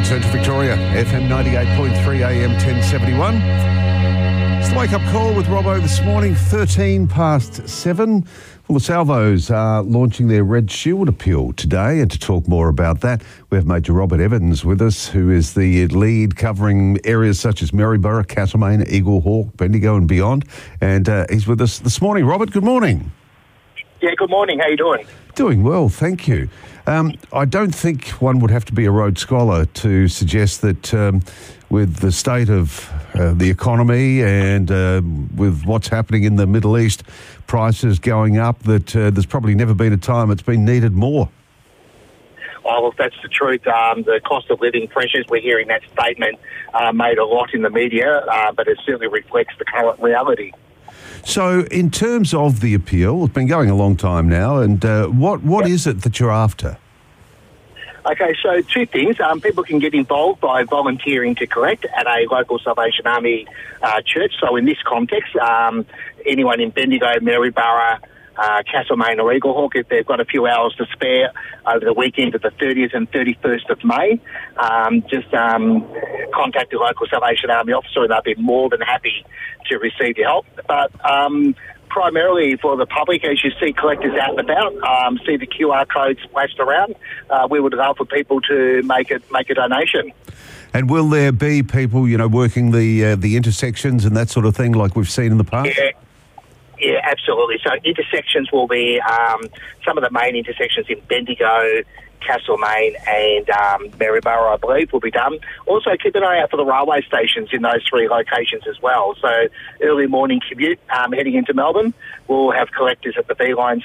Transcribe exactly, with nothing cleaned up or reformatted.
Central Victoria, F M ninety-eight point three, A M ten seventy-one. It's the wake-up call with Robbo this morning, thirteen past seven. Well, the Salvos are launching their Red Shield appeal today, and to talk more about that, we have Major Robert Evans with us, who is the lead covering areas such as Maryborough, Castlemaine, Eagle Hawk, Bendigo and beyond. And uh, he's with us this morning. Robert, good morning. Yeah, good morning. How you doing? Doing well, thank you. Um, I don't think one would have to be a Rhodes Scholar to suggest that um, with the state of uh, the economy and uh, with what's happening in the Middle East, prices going up, that uh, there's probably never been a time it's been needed more. Oh, well, that's the truth. Um, the cost of living pressures, we're hearing that statement uh, made a lot in the media, uh, but it certainly reflects the current reality. So in terms of the appeal, it's been going a long time now, and uh, what what yep. is it that you're after? Okay, so two things. Um, people can get involved by volunteering to collect at a local Salvation Army uh, church. So in this context, um, anyone in Bendigo, Maryborough, uh, Castlemaine or Eagle Hawk, if they've got a few hours to spare over the weekend of the thirtieth and thirty-first of May, um, just um, contact the local Salvation Army officer and they'll be more than happy to receive your help. But um, primarily for the public, as you see collectors out and about, um, see the Q R codes splashed around, uh, we would love for people to make it make a donation. And will there be people, you know, working the uh, the intersections and that sort of thing like we've seen in the past? Yeah. Yeah, absolutely. So intersections will be um, some of the main intersections in Bendigo, Castlemaine and um, Maryborough, I believe, will be done. Also, keep an eye out for the railway stations in those three locations as well. So early morning commute um, heading into Melbourne, we'll have collectors at the V-Line